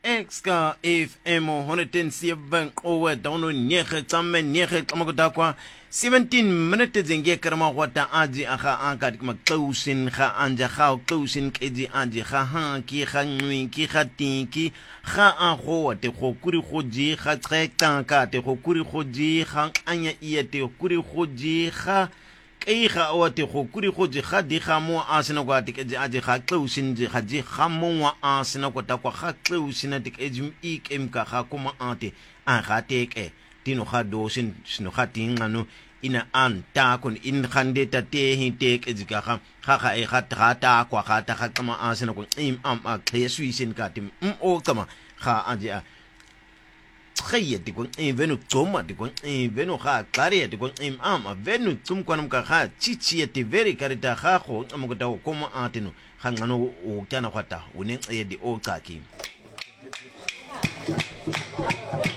Exka FM 107 owe dono nyege tsamme nyege tamagodakwa 17 minutes zinge karama wata aji aha anka maklausin ga anja ga klausin keji aji ga ha ki ga nwi ki ga tinki ga a go te go kuri go ji ga tsekta ka te go kuri go ji ga anya ie te kuri go ji ga keiga o te go kuri go ji ga di ga mo asena kwa te keji aji ga klausin ji ga ji ga mo wa asena kwa ta kwa ga klausin te keji ikem ka ga kuma ate an ga teke tino ga dosin sino ga tingano ina an ta kun in khande ta te hi te ke jika kha e kha ta kwa kha ta kha kama asena kun im am a khe suisin ka tim o kama kha aje a khye ti kun e venu tsoma ti kun e venu kha klare ti kun im am a venu tsum kwanam ka kha chichi ti very karita kha kho am ko ta ko ma atino kha ngano o kana kwata unen e di o ka ki